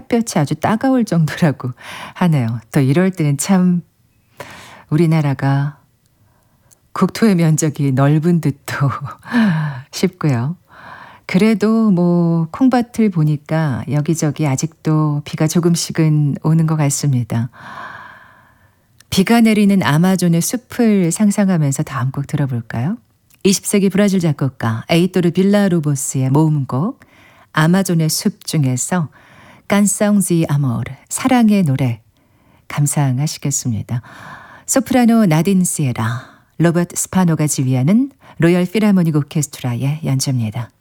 햇볕이 아주 따가울 정도라고 하네요. 또 이럴 때는 참 우리나라가 국토의 면적이 넓은 듯도 싶고요. 그래도 뭐 콩밭을 보니까 여기저기 아직도 비가 조금씩은 오는 것 같습니다. 비가 내리는 아마존의 숲을 상상하면서 다음 곡 들어볼까요? 20세기 브라질 작곡가 에이토르 빌라로보스의 모음곡 아마존의 숲 중에서 깐성 디 아모르 사랑의 노래 감상하시겠습니다. 소프라노 나딘 시에라, 로버트 스파노가 지휘하는 로열 필하모닉 오케스트라의 연주입니다.